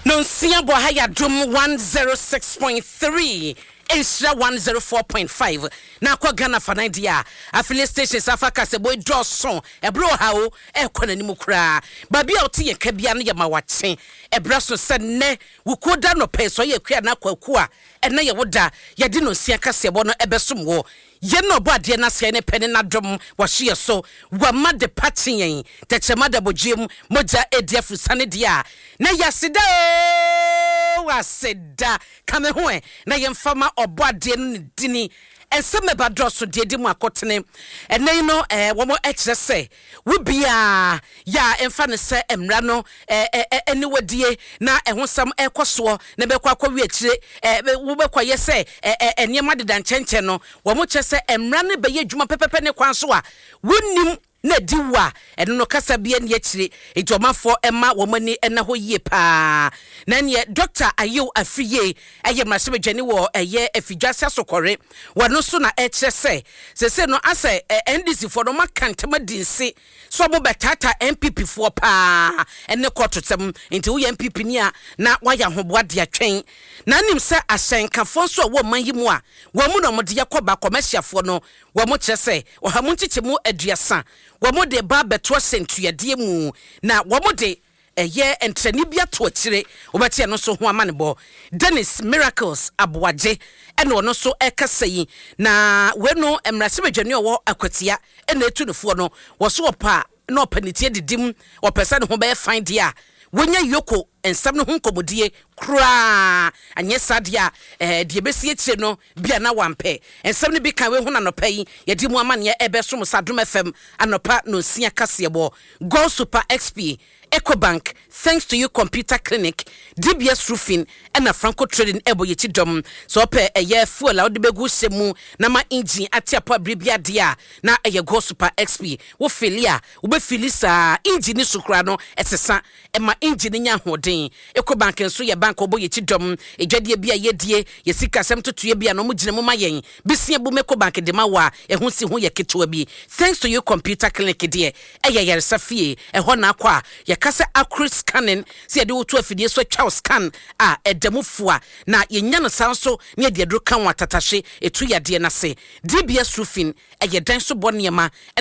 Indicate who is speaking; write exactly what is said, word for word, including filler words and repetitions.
Speaker 1: No nsia bo ha ya dum one oh six point three Extra one oh four point five na kwa Ghana fa nine dia affiliate stations afaka se boy draw son e bro ha o e kwa nanim kura ba bia o te ye ka bia no ye ma wache e bra so se ne wukoda no pe so ye kwa na kwaku a e na ye woda ye di no nsia ka se bo no e besom wo ye no bo ade na se ne pene na dom wo hye so wa ma de party yen te chema da bogiem moja e dia frusane dia na yasida waseda kame ho e na ye mfama obo ade no dini ense meba drosso de di mu akotene enen no eh wo mo ekire se wo bia ya emfa ne se emra no eh eni wadie na ehosam ekoso na bekwa akwa akire eh wo bekwa ye se eniema deda nchenche no wo mo che se emra ne be ye dwuma pepepe ne kwan so a wonim na diwa eno no kasa bia ne akire etomafo ema wo mani ena ho yie pa na ne Doctor Ayo Afiye eye mrasebedwane wo eye afidwase asokore wono so na ekire se se se no ase N D C for no makantama dinse so mo betata N P P for pa ene kototem nti wo N P P ni a na waya hoboade atwen na nim se asenkafo so wo manyimu a wo mu no mo de yakoba commercialfo no wo mo kire se wo ha mo ntichemu aduasa wo mo de ba beto sentuade mu na wo mo de eye entreni bia to akire obeti no so ho amanebo Dennis Miracles Aboaje ene ono so ekasayi na we no emrasebedwane owo akwatia ene etu nefo no wo so opa na opanitie didim opesa ne ho be find dia wonya yoko ensam no ho komodie kra anye sadia eh die besi akire no bia na wampe ensam ne bi kan we ho na nopa yi yedi mu amane ebeso Sadom F M anopa no sia kasebo Go Super X P Ecobank, thanks to you Computer Clinic, D B S Roofing, and a Franco Trading Ebo Yechidom. So pe a year full out the begu semu, na ma engine atia pa bribia dia, na a ye Go Super X P. Wo filia, ube filisa, engine sukrano, etesa, and my engine nya hodin. Ecobank and so ya bank obo yechidom, a jadia bia ye die, ye sika sem to ye bia no mujinemu mayen, bisia bu Ecobank de mawa, e hunsi hu ye kitwebi. Thanks to you Computer Clinic die, a ye safie, a hona kwa, kasa accurate scanning se de woto afidie so twa scan a edamufo na yenya no sanso ne de aduru kan watatahye etu yade na se D B S Roofing eye dan so boniema